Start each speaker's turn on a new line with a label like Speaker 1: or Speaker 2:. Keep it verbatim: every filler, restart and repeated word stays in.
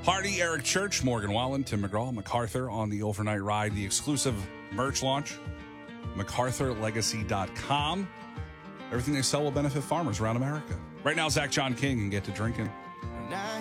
Speaker 1: Hardy, Eric Church, Morgan Wallen, Tim McGraw, MacArthur on the overnight ride, the exclusive merch launch, MacArthur Legacy dot com. Everything they sell will benefit farmers around America. Right now, Zach John King can get to drinking.